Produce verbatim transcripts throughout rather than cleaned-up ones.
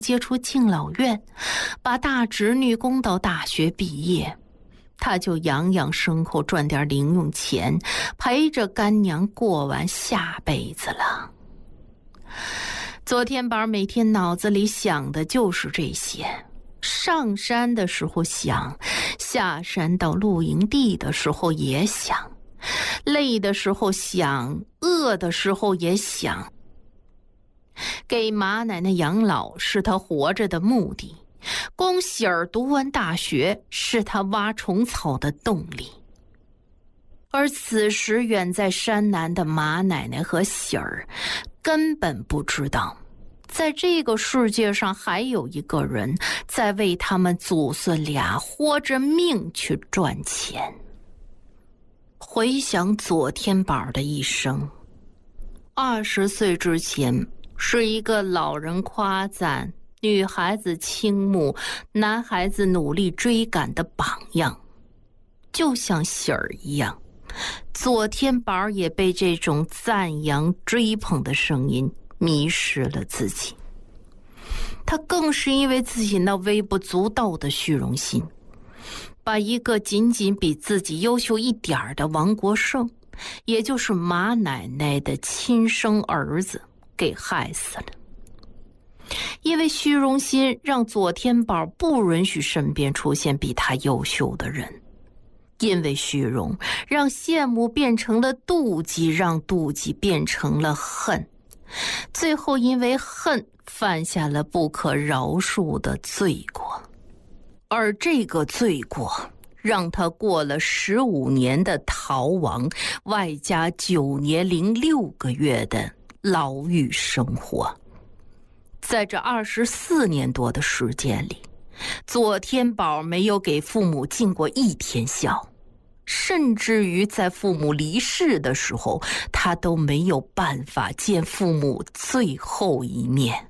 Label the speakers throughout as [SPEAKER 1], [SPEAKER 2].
[SPEAKER 1] 接触敬老院，把大侄女供到大学毕业，他就养养牲口，赚点零用钱，陪着干娘过完下辈子了。左天宝每天脑子里想的就是这些，上山的时候想，下山到露营地的时候也想，累的时候想，饿的时候也想。给马奶奶养老是他活着的目的，供喜儿读完大学是他挖虫草的动力。而此时远在山南的马奶奶和喜儿根本不知道，在这个世界上还有一个人在为他们祖孙俩豁着命去赚钱。回想左天宝的一生，二十岁之前是一个老人夸赞，女孩子倾慕，男孩子努力追赶的榜样。就像喜儿一样，左天宝也被这种赞扬追捧的声音迷失了自己。他更是因为自己那微不足道的虚荣心，把一个仅仅比自己优秀一点的王国胜，也就是马奶奶的亲生儿子给害死了。因为虚荣心，让左天宝不允许身边出现比他优秀的人；因为虚荣，让羡慕变成了妒忌，让妒忌变成了恨，最后因为恨犯下了不可饶恕的罪过。而这个罪过让他过了十五年的逃亡，外加九年零六个月的牢狱生活。在这二十四年多的时间里，左天宝没有给父母尽过一天孝，甚至于在父母离世的时候，他都没有办法见父母最后一面。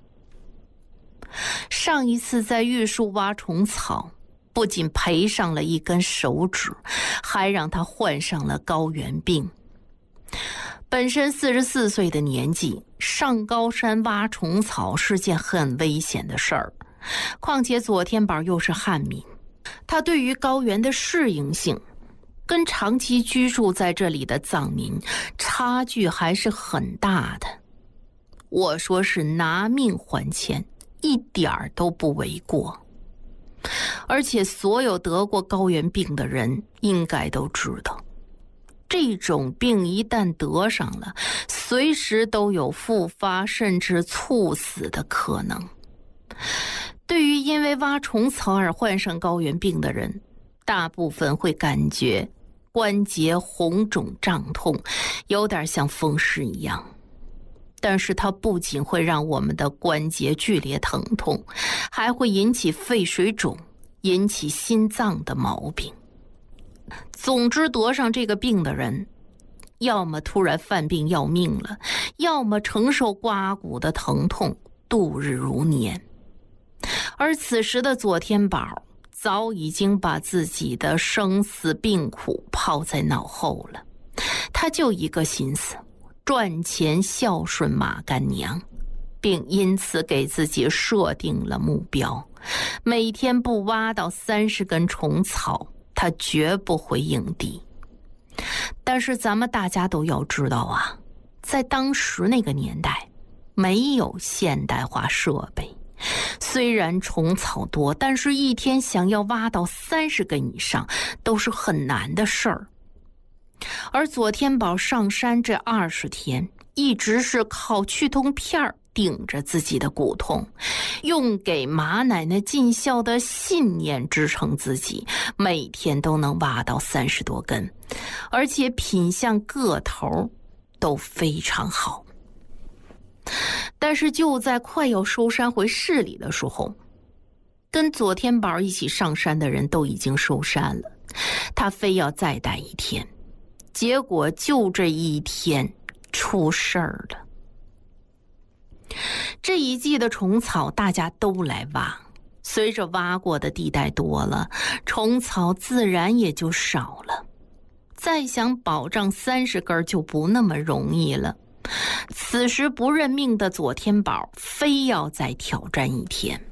[SPEAKER 1] 上一次在玉树挖虫草，不仅赔上了一根手指，还让他患上了高原病。本身四十四岁的年纪，上高山挖虫草是件很危险的事儿，况且左天宝又是汉民，他对于高原的适应性跟长期居住在这里的藏民差距还是很大的。我说是拿命还钱，一点儿都不为过。而且所有得过高原病的人应该都知道，这种病一旦得上了，随时都有复发甚至猝死的可能。对于因为挖虫草而患上高原病的人，大部分会感觉关节红肿胀痛，有点像风湿一样。但是它不仅会让我们的关节剧烈疼痛，还会引起肺水肿，引起心脏的毛病。总之，得上这个病的人，要么突然犯病要命了，要么承受刮骨的疼痛，度日如年。而此时的左天宝早已经把自己的生死病苦抛在脑后了，他就一个心思，赚钱孝顺马干娘，并因此给自己设定了目标，每天不挖到三十根虫草，他绝不回营地。但是咱们大家都要知道啊，在当时那个年代，没有现代化设备，虽然虫草多，但是一天想要挖到三十根以上都是很难的事儿。而左天宝上山这二十天，一直是靠去痛片顶着自己的骨痛，用给马奶奶尽孝的信念支撑自己，每天都能挖到三十多根，而且品相个头都非常好。但是就在快要收山回市里的时候，跟左天宝一起上山的人都已经收山了，他非要再待一天，结果就这一天出事儿了。这一季的虫草大家都来挖，随着挖过的地带多了，虫草自然也就少了。再想保障三十根就不那么容易了。 此时不认命的左天宝非要再挑战一天。